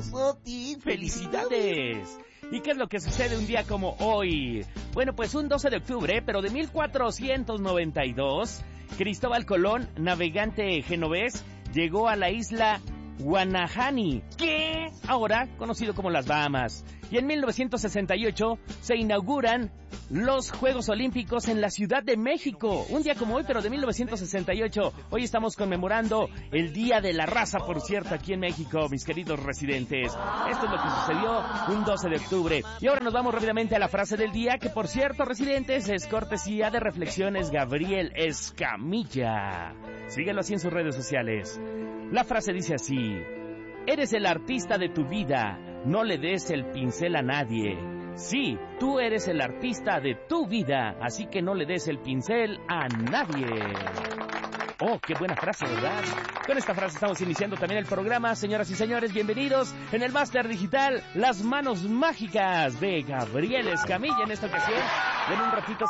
Oti. ¡Felicidades! ¿Y qué es lo que sucede un día como hoy? Bueno, pues un 12 de octubre, pero de 1492, Cristóbal Colón, navegante genovés, llegó a la isla Guanahani, ¿qué? Ahora conocido como las Bahamas. Y en 1968 se inauguran los Juegos Olímpicos en la Ciudad de México. Un día como hoy, pero de 1968. Hoy estamos conmemorando el Día de la Raza, por cierto, aquí en México, mis queridos residentes. Esto es lo que sucedió un 12 de octubre. Y ahora nos vamos rápidamente a la frase del día, que por cierto, residentes, es cortesía de Reflexiones Gabriel Escamilla. Síguelo así en sus redes sociales. La frase dice así: eres el artista de tu vida, no le des el pincel a nadie. Sí, tú eres el artista de tu vida, así que no le des el pincel a nadie. Oh, qué buena frase, ¿verdad? Con esta frase estamos iniciando también el programa. Señoras y señores, bienvenidos en el Máster Digital, Las Manos Mágicas de Gabriel Escamilla. En esta ocasión, en un ratito